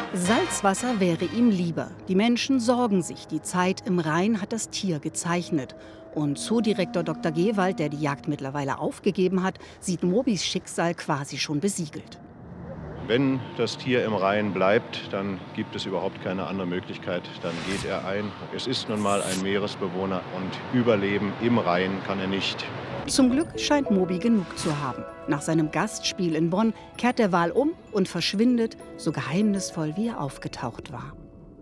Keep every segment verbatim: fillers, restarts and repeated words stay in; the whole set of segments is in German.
Salzwasser wäre ihm lieber. Die Menschen sorgen sich. Die Zeit im Rhein hat das Tier gezeichnet. Und Zoodirektor Doktor Gewald, der die Jagd mittlerweile aufgegeben hat, sieht Mobis Schicksal quasi schon besiegelt. Wenn das Tier im Rhein bleibt, dann gibt es überhaupt keine andere Möglichkeit. Dann geht er ein. Es ist nun mal ein Meeresbewohner und überleben im Rhein kann er nicht. Zum Glück scheint Mobi genug zu haben. Nach seinem Gastspiel in Bonn kehrt der Wal um und verschwindet, so geheimnisvoll wie er aufgetaucht war.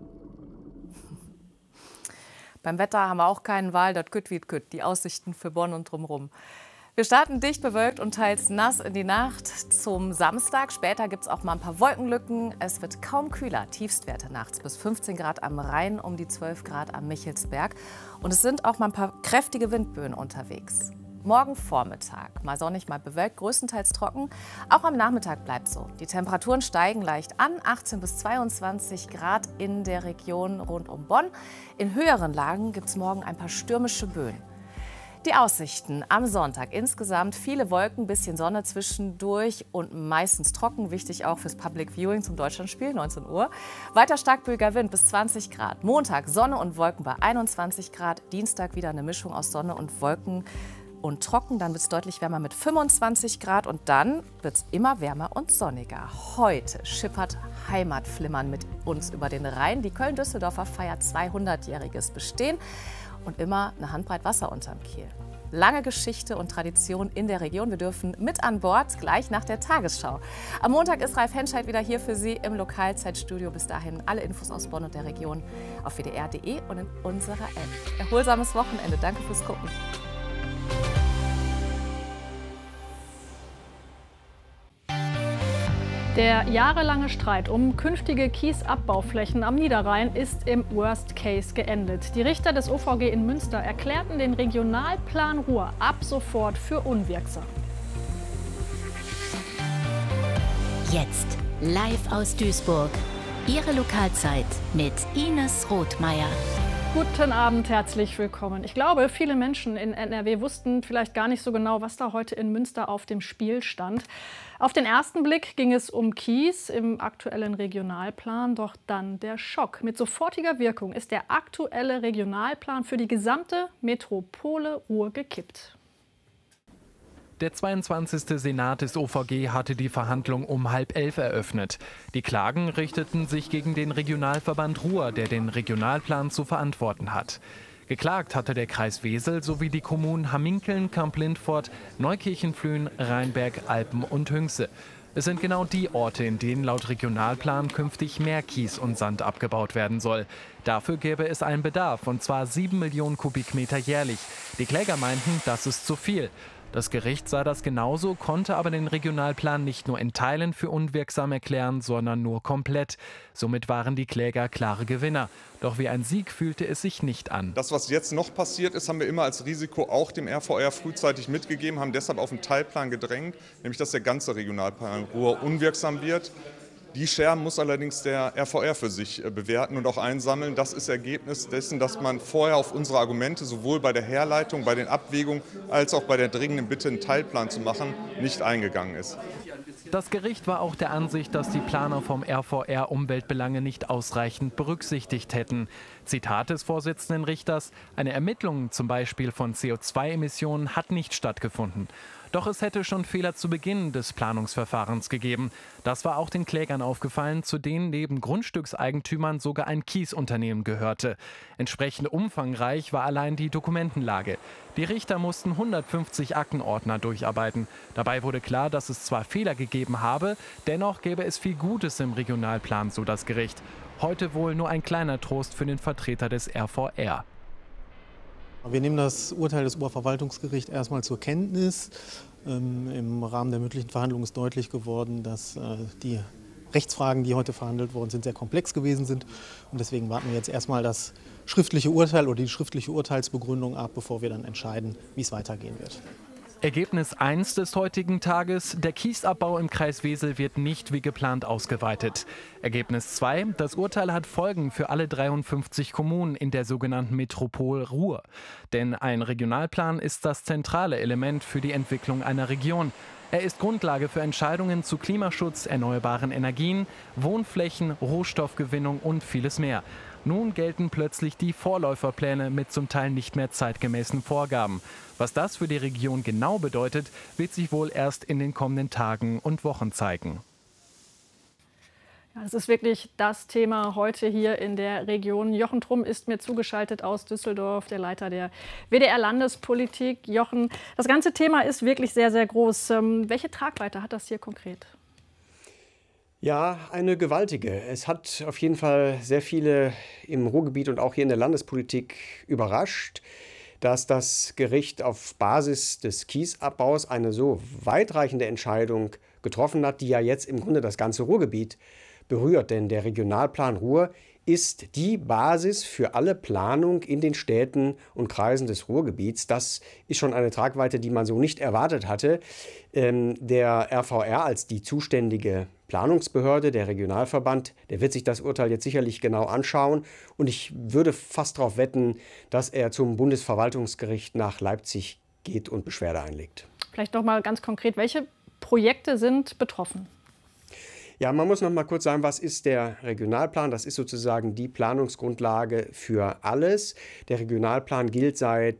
Beim Wetter haben wir auch keinen Wal, das kütt wie kütt, die Aussichten für Bonn und drumherum. Wir starten dicht bewölkt und teils nass in die Nacht zum Samstag. Später gibt es auch mal ein paar Wolkenlücken. Es wird kaum kühler. Tiefstwerte nachts bis fünfzehn Grad am Rhein, um die zwölf Grad am Michelsberg. Und es sind auch mal ein paar kräftige Windböen unterwegs. Morgen Vormittag mal sonnig, mal bewölkt, größtenteils trocken. Auch am Nachmittag bleibt so. Die Temperaturen steigen leicht an, achtzehn bis zweiundzwanzig Grad in der Region rund um Bonn. In höheren Lagen gibt es morgen ein paar stürmische Böen. Die Aussichten am Sonntag insgesamt viele Wolken, bisschen Sonne zwischendurch und meistens trocken. Wichtig auch fürs Public Viewing zum Deutschlandspiel, neunzehn Uhr. Weiter starkböiger Wind bis zwanzig Grad. Montag Sonne und Wolken bei einundzwanzig Grad. Dienstag wieder eine Mischung aus Sonne und Wolken und trocken. Dann wird es deutlich wärmer mit fünfundzwanzig Grad und dann wird es immer wärmer und sonniger. Heute schippert Heimatflimmern mit uns über den Rhein. Die Köln-Düsseldorfer feiert zweihundertjähriges Bestehen. Und immer eine Handbreit Wasser unterm Kiel. Lange Geschichte und Tradition in der Region. Wir dürfen mit an Bord, gleich nach der Tagesschau. Am Montag ist Ralf Henscheid wieder hier für Sie im Lokalzeitstudio. Bis dahin alle Infos aus Bonn und der Region auf w d r punkt d e und in unserer App. Erholsames Wochenende. Danke fürs Gucken. Der jahrelange Streit um künftige Kiesabbauflächen am Niederrhein ist im Worst Case geendet. Die Richter des O V G in Münster erklärten den Regionalplan Ruhr ab sofort für unwirksam. Jetzt live aus Duisburg. Ihre Lokalzeit mit Ines Rothmeier. Guten Abend, herzlich willkommen. Ich glaube, viele Menschen in N R W wussten vielleicht gar nicht so genau, was da heute in Münster auf dem Spiel stand. Auf den ersten Blick ging es um Kies im aktuellen Regionalplan, doch dann der Schock. Mit sofortiger Wirkung ist der aktuelle Regionalplan für die gesamte Metropole Ruhr gekippt. Der zweiundzwanzigste Senat des O V G hatte die Verhandlung um halb elf eröffnet. Die Klagen richteten sich gegen den Regionalverband Ruhr, der den Regionalplan zu verantworten hat. Geklagt hatte der Kreis Wesel sowie die Kommunen Hamminkeln, Kamp-Lindfort, Neukirchen-Flühen, Rheinberg, Alpen und Hünxe. Es sind genau die Orte, in denen laut Regionalplan künftig mehr Kies und Sand abgebaut werden soll. Dafür gäbe es einen Bedarf, und zwar sieben Millionen Kubikmeter jährlich. Die Kläger meinten, das ist zu viel. Das Gericht sah das genauso, konnte aber den Regionalplan nicht nur in Teilen für unwirksam erklären, sondern nur komplett. Somit waren die Kläger klare Gewinner. Doch wie ein Sieg fühlte es sich nicht an. Das, was jetzt noch passiert ist, haben wir immer als Risiko auch dem R V R frühzeitig mitgegeben, haben deshalb auf einen Teilplan gedrängt, nämlich dass der ganze Regionalplan Ruhr unwirksam wird. Die Scherben muss allerdings der R V R für sich bewerten und auch einsammeln. Das ist Ergebnis dessen, dass man vorher auf unsere Argumente sowohl bei der Herleitung, bei den Abwägungen als auch bei der dringenden Bitte, einen Teilplan zu machen, nicht eingegangen ist. Das Gericht war auch der Ansicht, dass die Planer vom R V R Umweltbelange nicht ausreichend berücksichtigt hätten. Zitat des Vorsitzenden Richters: Eine Ermittlung zum Beispiel von C O zwei Emissionen hat nicht stattgefunden. Doch es hätte schon Fehler zu Beginn des Planungsverfahrens gegeben. Das war auch den Klägern aufgefallen, zu denen neben Grundstückseigentümern sogar ein Kiesunternehmen gehörte. Entsprechend umfangreich war allein die Dokumentenlage. Die Richter mussten hundertfünfzig Aktenordner durcharbeiten. Dabei wurde klar, dass es zwar Fehler gegeben habe, dennoch gäbe es viel Gutes im Regionalplan, so das Gericht. Heute wohl nur ein kleiner Trost für den Vertreter des R V R. Wir nehmen das Urteil des Oberverwaltungsgerichts erstmal zur Kenntnis. Ähm, Im Rahmen der mündlichen Verhandlung ist deutlich geworden, dass äh, die Rechtsfragen, die heute verhandelt worden sind, sehr komplex gewesen sind. Und deswegen warten wir jetzt erstmal das schriftliche Urteil oder die schriftliche Urteilsbegründung ab, bevor wir dann entscheiden, wie es weitergehen wird. Ergebnis eins des heutigen Tages: Der Kiesabbau im Kreis Wesel wird nicht wie geplant ausgeweitet. Ergebnis zwei: Das Urteil hat Folgen für alle dreiundfünfzig Kommunen in der sogenannten Metropol Ruhr. Denn ein Regionalplan ist das zentrale Element für die Entwicklung einer Region. Er ist Grundlage für Entscheidungen zu Klimaschutz, erneuerbaren Energien, Wohnflächen, Rohstoffgewinnung und vieles mehr. Nun gelten plötzlich die Vorläuferpläne mit zum Teil nicht mehr zeitgemäßen Vorgaben. Was das für die Region genau bedeutet, wird sich wohl erst in den kommenden Tagen und Wochen zeigen. Das ist wirklich das Thema heute hier in der Region. Jochen Trumm ist mir zugeschaltet aus Düsseldorf, der Leiter der W D R-Landespolitik. Jochen, das ganze Thema ist wirklich sehr, sehr groß. Welche Tragweite hat das hier konkret? Ja, eine gewaltige. Es hat auf jeden Fall sehr viele im Ruhrgebiet und auch hier in der Landespolitik überrascht, dass das Gericht auf Basis des Kiesabbaus eine so weitreichende Entscheidung getroffen hat, die ja jetzt im Grunde das ganze Ruhrgebiet berührt. Denn der Regionalplan Ruhr ist die Basis für alle Planung in den Städten und Kreisen des Ruhrgebiets. Das ist schon eine Tragweite, die man so nicht erwartet hatte. Ähm, der R V R als die zuständige Planungsbehörde, der Regionalverband, der wird sich das Urteil jetzt sicherlich genau anschauen. Und ich würde fast darauf wetten, dass er zum Bundesverwaltungsgericht nach Leipzig geht und Beschwerde einlegt. Vielleicht noch mal ganz konkret, welche Projekte sind betroffen? Ja, man muss noch mal kurz sagen, was ist der Regionalplan? Das ist sozusagen die Planungsgrundlage für alles. Der Regionalplan gilt seit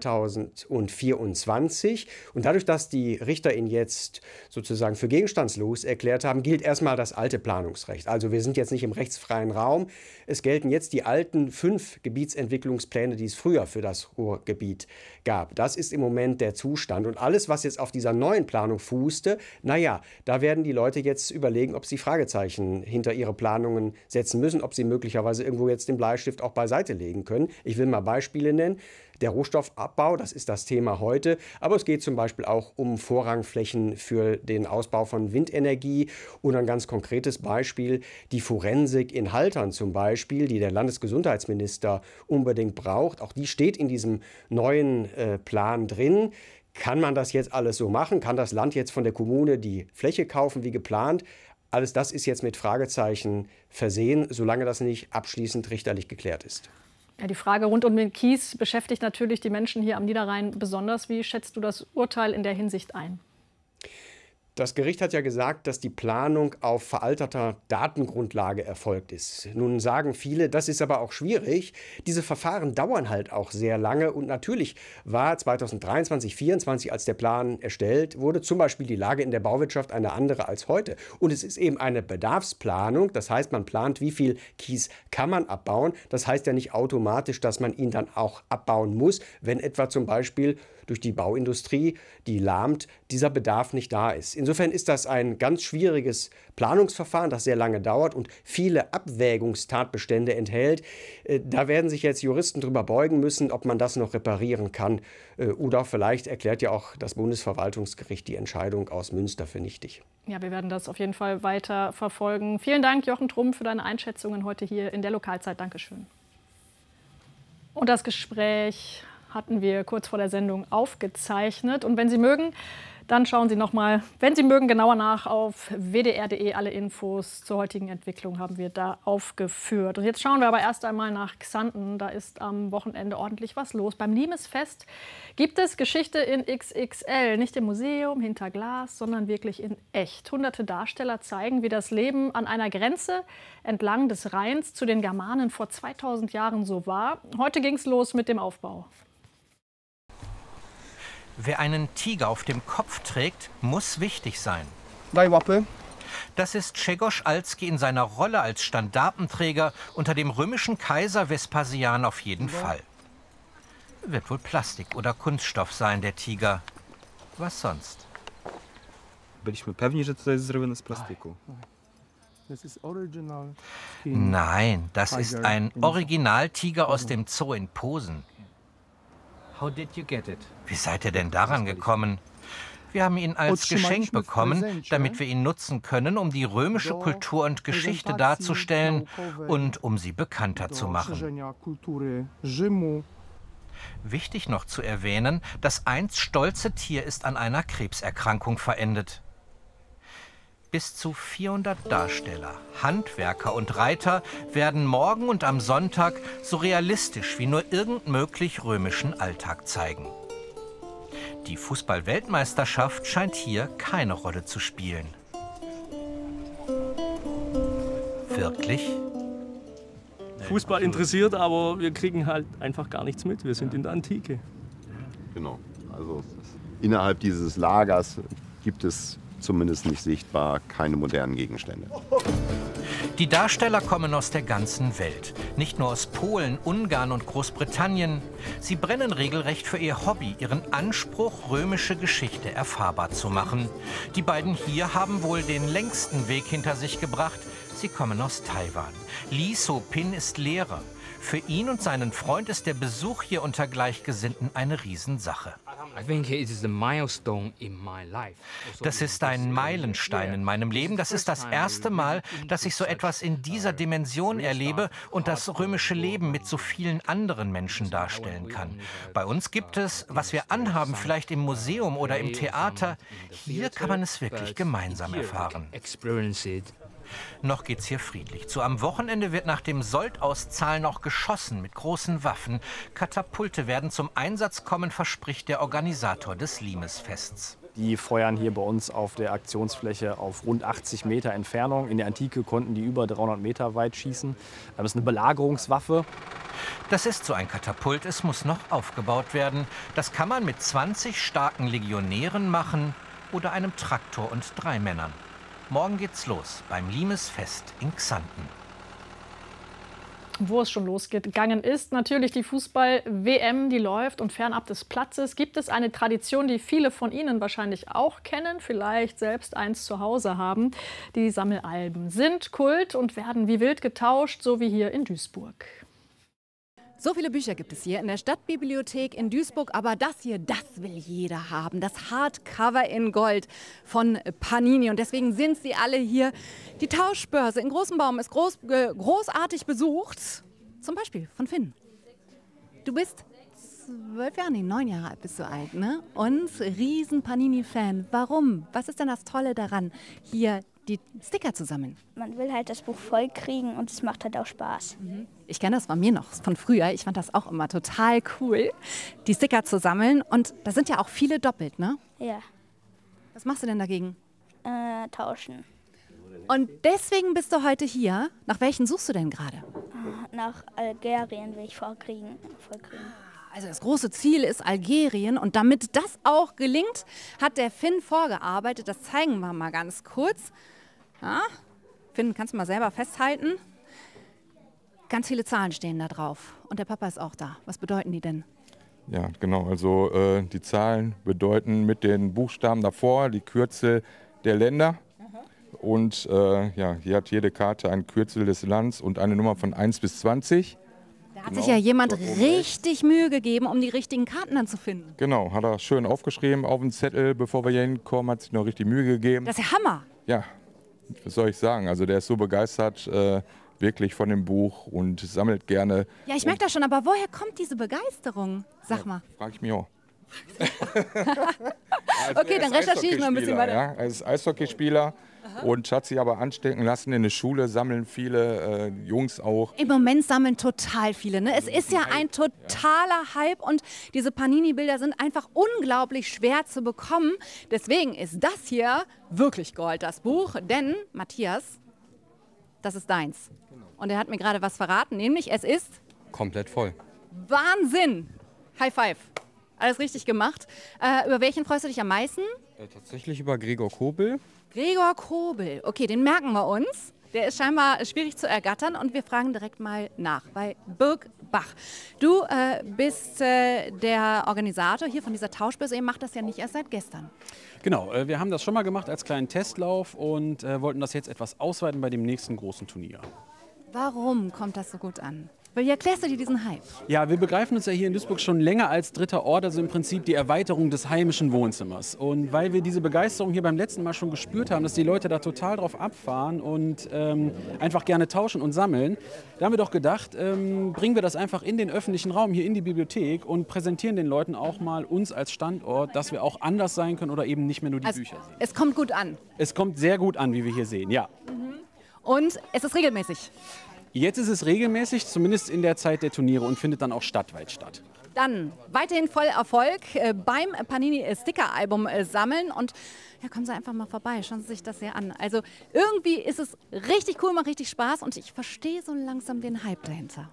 zweitausendvierundzwanzig. Und dadurch, dass die Richter ihn jetzt sozusagen für gegenstandslos erklärt haben, gilt erstmal das alte Planungsrecht. Also wir sind jetzt nicht im rechtsfreien Raum. Es gelten jetzt die alten fünf Gebietsentwicklungspläne, die es früher für das Ruhrgebiet gab. Das ist im Moment der Zustand. Und alles, was jetzt auf dieser neuen Planung fußte, naja, da werden die Leute jetzt überlegen, ob sie Fragezeichen hinter ihre Planungen setzen müssen, ob sie möglicherweise irgendwo jetzt den Bleistift auch beiseite legen können. Ich will mal Beispiele nennen. Der Rohstoffabbau, das ist das Thema heute, aber es geht zum Beispiel auch um Vorrangflächen für den Ausbau von Windenergie und ein ganz konkretes Beispiel, die Forensik in Haltern zum Beispiel, die der Landesgesundheitsminister unbedingt braucht. Auch die steht in diesem neuen äh, Plan drin. Kann man das jetzt alles so machen? Kann das Land jetzt von der Kommune die Fläche kaufen wie geplant? Alles das ist jetzt mit Fragezeichen versehen, solange das nicht abschließend richterlich geklärt ist. Ja, die Frage rund um den Kies beschäftigt natürlich die Menschen hier am Niederrhein besonders. Wie schätzt du das Urteil in der Hinsicht ein? Das Gericht hat ja gesagt, dass die Planung auf veralterter Datengrundlage erfolgt ist. Nun sagen viele, das ist aber auch schwierig. Diese Verfahren dauern halt auch sehr lange. Und natürlich war zweitausenddreiundzwanzig, zweitausendvierundzwanzig, als der Plan erstellt wurde, zum Beispiel die Lage in der Bauwirtschaft eine andere als heute. Und es ist eben eine Bedarfsplanung. Das heißt, man plant, wie viel Kies kann man abbauen. Das heißt ja nicht automatisch, dass man ihn dann auch abbauen muss, wenn etwa zum Beispiel durch die Bauindustrie, die lahmt, dieser Bedarf nicht da ist. Insofern ist das ein ganz schwieriges Planungsverfahren, das sehr lange dauert und viele Abwägungstatbestände enthält. Da werden sich jetzt Juristen drüber beugen müssen, ob man das noch reparieren kann. Oder vielleicht erklärt ja auch das Bundesverwaltungsgericht die Entscheidung aus Münster für nichtig. Ja, wir werden das auf jeden Fall weiter verfolgen. Vielen Dank, Jochen Trumm, für deine Einschätzungen heute hier in der Lokalzeit. Dankeschön. Und das Gespräch hatten wir kurz vor der Sendung aufgezeichnet. Und wenn Sie mögen, dann schauen Sie noch mal, wenn Sie mögen, genauer nach auf w d r punkt d e. Alle Infos zur heutigen Entwicklung haben wir da aufgeführt. Und jetzt schauen wir aber erst einmal nach Xanten. Da ist am Wochenende ordentlich was los. Beim Limesfest gibt es Geschichte in X X L. Nicht im Museum, hinter Glas, sondern wirklich in echt. Hunderte Darsteller zeigen, wie das Leben an einer Grenze entlang des Rheins zu den Germanen vor zweitausend Jahren so war. Heute ging es los mit dem Aufbau. Wer einen Tiger auf dem Kopf trägt, muss wichtig sein. Das ist Grzegorz Alski in seiner Rolle als Standartenträger unter dem römischen Kaiser Vespasian auf jeden Fall. Wird wohl Plastik oder Kunststoff sein, der Tiger. Was sonst? Nein, das ist ein Originaltiger aus dem Zoo in Posen. How did you get it? Wie seid ihr denn daran gekommen? Wir haben ihn als Geschenk bekommen, damit wir ihn nutzen können, um die römische Kultur und Geschichte darzustellen und um sie bekannter zu machen. Wichtig noch zu erwähnen, das einst stolze Tier ist an einer Krebserkrankung verendet. Bis zu vierhundert Darsteller, Handwerker und Reiter werden morgen und am Sonntag so realistisch wie nur irgend möglich römischen Alltag zeigen. Die Fußball-Weltmeisterschaft scheint hier keine Rolle zu spielen. Wirklich? Fußball interessiert, aber wir kriegen halt einfach gar nichts mit. Wir sind in der Antike. Genau. Also innerhalb dieses Lagers gibt es zumindest nicht sichtbar keine modernen Gegenstände. Die Darsteller kommen aus der ganzen Welt. Nicht nur aus Polen, Ungarn und Großbritannien. Sie brennen regelrecht für ihr Hobby, ihren Anspruch, römische Geschichte erfahrbar zu machen. Die beiden hier haben wohl den längsten Weg hinter sich gebracht. Sie kommen aus Taiwan. Lee So-pin ist Lehrer. Für ihn und seinen Freund ist der Besuch hier unter Gleichgesinnten eine Riesensache. Das ist ein Meilenstein in meinem Leben. Das ist das erste Mal, dass ich so etwas in dieser Dimension erlebe und das römische Leben mit so vielen anderen Menschen darstellen kann. Bei uns gibt es, was wir anhaben, vielleicht im Museum oder im Theater. Hier kann man es wirklich gemeinsam erfahren. Noch geht's hier friedlich zu. Am Wochenende wird nach dem Sold-Auszahlen noch geschossen mit großen Waffen. Katapulte werden zum Einsatz kommen, verspricht der Organisator des Limesfests. Die feuern hier bei uns auf der Aktionsfläche auf rund achtzig Meter Entfernung. In der Antike konnten die über dreihundert Meter weit schießen. Das ist eine Belagerungswaffe. Das ist so ein Katapult. Es muss noch aufgebaut werden. Das kann man mit zwanzig starken Legionären machen oder einem Traktor und drei Männern. Morgen geht's los beim Limesfest in Xanten. Wo es schon losgegangen ist, natürlich die Fußball-W M, die läuft. Und fernab des Platzes gibt es eine Tradition, die viele von Ihnen wahrscheinlich auch kennen, vielleicht selbst eins zu Hause haben. Die Sammelalben sind Kult und werden wie wild getauscht, so wie hier in Duisburg. So viele Bücher gibt es hier in der Stadtbibliothek in Duisburg, aber das hier, das will jeder haben. Das Hardcover in Gold von Panini und deswegen sind sie alle hier. Die Tauschbörse in Großenbaum ist groß, äh, großartig besucht, zum Beispiel von Finn. Du bist zwölf Jahre, nee, neun Jahre alt bist du alt, ne? Und riesen Panini-Fan. Warum? Was ist denn das Tolle daran, hier die Sticker zu sammeln? Man will halt das Buch voll kriegen und es macht halt auch Spaß. Mhm. Ich kenne das von mir noch von früher. Ich fand das auch immer total cool, die Sticker zu sammeln. Und da sind ja auch viele doppelt, ne? Ja. Was machst du denn dagegen? Äh, tauschen. Und deswegen bist du heute hier. Nach welchen suchst du denn gerade? Nach Algerien will ich vorkriegen. vorkriegen. Also das große Ziel ist Algerien und damit das auch gelingt, hat der Finn vorgearbeitet. Das zeigen wir mal ganz kurz. Ja, Finn, kannst du mal selber festhalten? Ganz viele Zahlen stehen da drauf und der Papa ist auch da. Was bedeuten die denn? Ja, genau. Also äh, die Zahlen bedeuten mit den Buchstaben davor die Kürzel der Länder. Und äh, ja, hier hat jede Karte ein Kürzel des Landes und eine Nummer von eins bis zwanzig. Da hat genau. sich ja jemand richtig Mühe gegeben, um die richtigen Karten dann zu finden. Genau, hat er schön aufgeschrieben auf den Zettel, bevor wir hier hinkommen, hat sich noch richtig Mühe gegeben. Das ist ja Hammer. Ja, was soll ich sagen? Also der ist so begeistert äh, wirklich von dem Buch und sammelt gerne. Ja, ich merke das schon, aber woher kommt diese Begeisterung? Sag ja, mal. Frag ich mich auch. Also okay, dann recherchiere ich noch ein bisschen weiter. Ja, er ist Eishockeyspieler. Aha. Und hat sich aber anstecken lassen. In der Schule sammeln viele äh, Jungs auch. Im Moment sammeln total viele. Ne? Es ist ja ein totaler Hype und diese Panini-Bilder sind einfach unglaublich schwer zu bekommen. Deswegen ist das hier wirklich Gold, das Buch. Denn, Matthias, das ist deins. Und er hat mir gerade was verraten, nämlich es ist... komplett voll. Wahnsinn! High five. Alles richtig gemacht. Äh, über welchen freust du dich am meisten? Äh, tatsächlich über Gregor Kobel. Gregor Kobel. Okay, den merken wir uns. Der ist scheinbar schwierig zu ergattern und wir fragen direkt mal nach bei Birk Bach. Du äh, bist äh, der Organisator hier von dieser Tauschbörse. Ihr macht das ja nicht erst seit gestern. Genau, äh, wir haben das schon mal gemacht als kleinen Testlauf und äh, wollten das jetzt etwas ausweiten bei dem nächsten großen Turnier. Warum kommt das so gut an? Wie erklärst du dir diesen Hype? Ja, wir begreifen uns ja hier in Duisburg schon länger als dritter Ort, also im Prinzip die Erweiterung des heimischen Wohnzimmers. Und weil wir diese Begeisterung hier beim letzten Mal schon gespürt haben, dass die Leute da total drauf abfahren und ähm, einfach gerne tauschen und sammeln, da haben wir doch gedacht, ähm, bringen wir das einfach in den öffentlichen Raum, hier in die Bibliothek und präsentieren den Leuten auch mal uns als Standort, dass wir auch anders sein können oder eben nicht mehr nur die also, Bücher sehen. Es kommt gut an. Es kommt sehr gut an, wie wir hier sehen, ja. Mhm. Und es ist regelmäßig. Jetzt ist es regelmäßig, zumindest in der Zeit der Turniere, und findet dann auch stadtweit statt. Dann weiterhin voll Erfolg äh, beim Panini-Sticker-Album äh, sammeln. Und ja, kommen Sie einfach mal vorbei, schauen Sie sich das hier an. Also irgendwie ist es richtig cool, macht richtig Spaß und ich verstehe so langsam den Hype dahinter.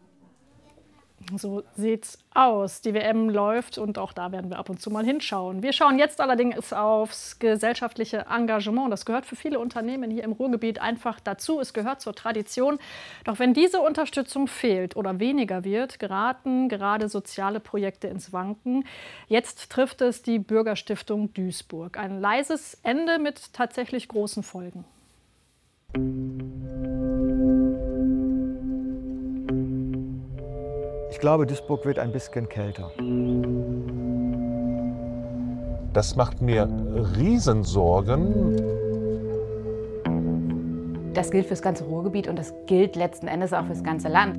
So sieht's aus. Die W M läuft und auch da werden wir ab und zu mal hinschauen. Wir schauen jetzt allerdings aufs gesellschaftliche Engagement. Das gehört für viele Unternehmen hier im Ruhrgebiet einfach dazu. Es gehört zur Tradition. Doch wenn diese Unterstützung fehlt oder weniger wird, geraten gerade soziale Projekte ins Wanken. Jetzt trifft es die Bürgerstiftung Duisburg. Ein leises Ende mit tatsächlich großen Folgen. Ich glaube, Duisburg wird ein bisschen kälter. Das macht mir Riesensorgen. Das gilt für das ganze Ruhrgebiet und das gilt letzten Endes auch für das ganze Land.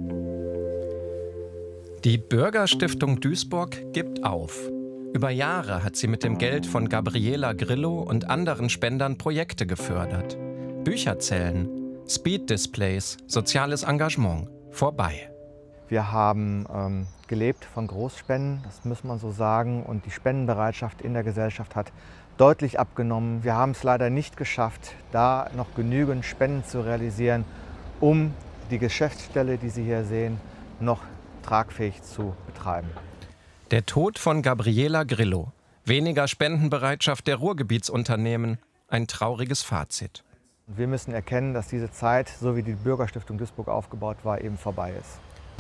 Die Bürgerstiftung Duisburg gibt auf. Über Jahre hat sie mit dem Geld von Gabriela Grillo und anderen Spendern Projekte gefördert. Bücherzellen, Speed-Displays, soziales Engagement. Vorbei. Wir haben ähm, gelebt von Großspenden, das muss man so sagen. Und die Spendenbereitschaft in der Gesellschaft hat deutlich abgenommen. Wir haben es leider nicht geschafft, da noch genügend Spenden zu realisieren, um die Geschäftsstelle, die Sie hier sehen, noch tragfähig zu betreiben. Der Tod von Gabriela Grillo. Weniger Spendenbereitschaft der Ruhrgebietsunternehmen. Ein trauriges Fazit. Wir müssen erkennen, dass diese Zeit, so wie die Bürgerstiftung Duisburg aufgebaut war, eben vorbei ist.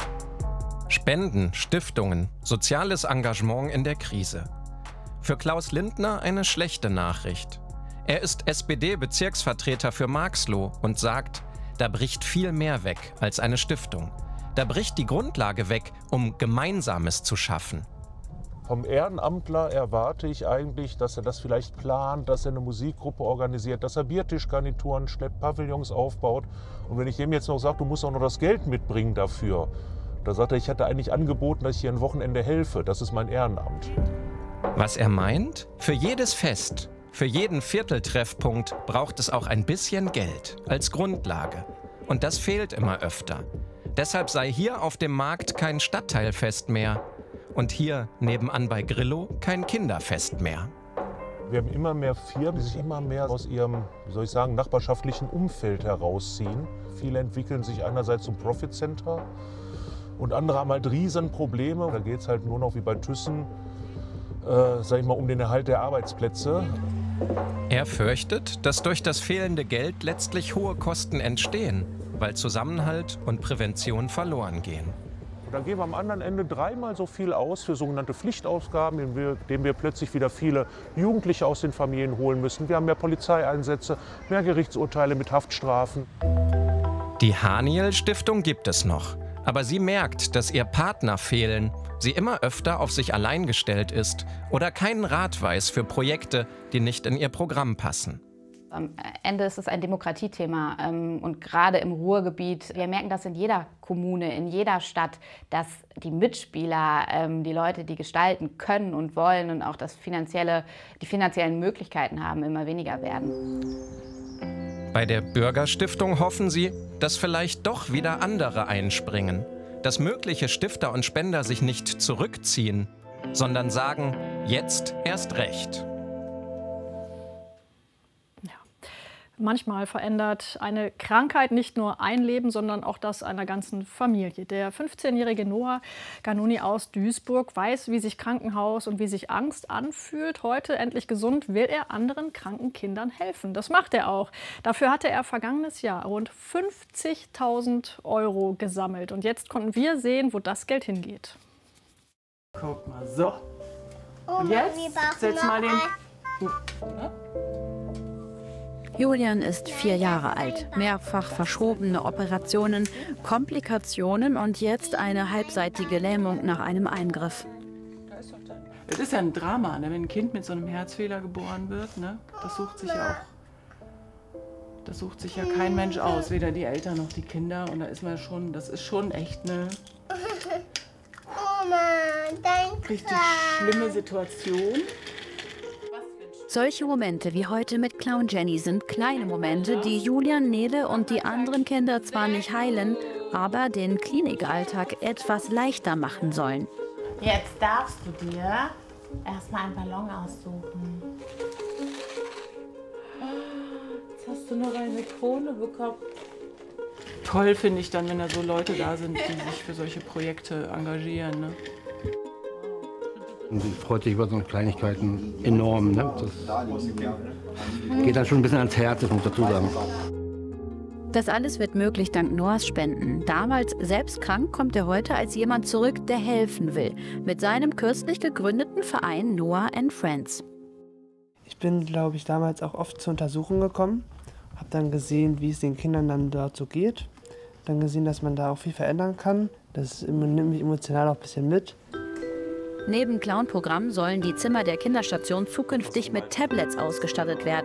Spenden, Stiftungen, soziales Engagement in der Krise. Für Klaus Lindner eine schlechte Nachricht. Er ist S P D-Bezirksvertreter für Marxloh und sagt, da bricht viel mehr weg als eine Stiftung. Da bricht die Grundlage weg, um Gemeinsames zu schaffen. Vom Ehrenamtler erwarte ich eigentlich, dass er das vielleicht plant, dass er eine Musikgruppe organisiert, dass er Biertischgarnituren schleppt, Pavillons aufbaut. Und wenn ich dem jetzt noch sage, du musst auch noch das Geld mitbringen dafür, da sagt er, ich hatte eigentlich angeboten, dass ich hier ein Wochenende helfe. Das ist mein Ehrenamt. Was er meint? Für jedes Fest, für jeden Vierteltreffpunkt braucht es auch ein bisschen Geld als Grundlage. Und das fehlt immer öfter. Deshalb sei hier auf dem Markt kein Stadtteilfest mehr. Und hier nebenan bei Grillo kein Kinderfest mehr. Wir haben immer mehr Firmen, die sich immer mehr aus ihrem, wie soll ich sagen, nachbarschaftlichen Umfeld herausziehen. Viele entwickeln sich einerseits zum Profit Center und andere haben halt Riesenprobleme. Da geht es halt nur noch wie bei Thyssen, äh, sag ich mal, um den Erhalt der Arbeitsplätze. Er fürchtet, dass durch das fehlende Geld letztlich hohe Kosten entstehen, weil Zusammenhalt und Prävention verloren gehen. Da geben wir am anderen Ende dreimal so viel aus für sogenannte Pflichtausgaben, indem wir, indem wir plötzlich wieder viele Jugendliche aus den Familien holen müssen. Wir haben mehr Polizeieinsätze, mehr Gerichtsurteile mit Haftstrafen. Die Haniel-Stiftung gibt es noch. Aber sie merkt, dass ihr Partner fehlen, sie immer öfter auf sich allein gestellt ist oder keinen Rat weiß für Projekte, die nicht in ihr Programm passen. Am Ende ist es ein Demokratiethema und gerade im Ruhrgebiet, wir merken das in jeder Kommune, in jeder Stadt, dass die Mitspieler, die Leute, die gestalten können und wollen und auch das finanzielle, die finanziellen Möglichkeiten haben, immer weniger werden. Bei der Bürgerstiftung hoffen sie, dass vielleicht doch wieder andere einspringen, dass mögliche Stifter und Spender sich nicht zurückziehen, sondern sagen, jetzt erst recht. Manchmal verändert eine Krankheit nicht nur ein Leben, sondern auch das einer ganzen Familie. Der fünfzehnjährige Noah Ganuni aus Duisburg weiß, wie sich Krankenhaus und wie sich Angst anfühlt. Heute, endlich gesund, will er anderen kranken Kindern helfen. Das macht er auch. Dafür hatte er vergangenes Jahr rund fünfzigtausend Euro gesammelt. Und jetzt konnten wir sehen, wo das Geld hingeht. Guck mal, so. Und jetzt setz mal den... Julian ist vier Jahre alt. Mehrfach verschobene Operationen, Komplikationen und jetzt eine halbseitige Lähmung nach einem Eingriff. Es ist ja ein Drama, ne? Wenn ein Kind mit so einem Herzfehler geboren wird, ne? Das sucht sich ja auch. Das sucht sich ja kein Mensch aus, weder die Eltern noch die Kinder. Und da ist man schon, das ist schon echt eine Oma, danke. Richtig schlimme Situation. Solche Momente wie heute mit Clown Jenny sind kleine Momente, die Julian, Nele und die anderen Kinder zwar nicht heilen, aber den Klinikalltag etwas leichter machen sollen. Jetzt darfst du dir erstmal einen Ballon aussuchen. Jetzt hast du noch eine Krone bekommen. Toll finde ich dann, wenn da so Leute da sind, die sich für solche Projekte engagieren. Ne? Sie freut sich über so Kleinigkeiten enorm. Ne? Das geht dann schon ein bisschen ans Herz, das muss ich dazu sagen. Das alles wird möglich dank Noahs Spenden. Damals selbst krank, kommt er heute als jemand zurück, der helfen will. Mit seinem kürzlich gegründeten Verein Noah and Friends. Ich bin, glaube ich, damals auch oft zur Untersuchung gekommen. Habe dann gesehen, wie es den Kindern dann dort so geht. Dann gesehen, dass man da auch viel verändern kann. Das nimmt mich emotional auch ein bisschen mit. Neben Clown-Programm sollen die Zimmer der Kinderstation zukünftig mit Tablets ausgestattet werden.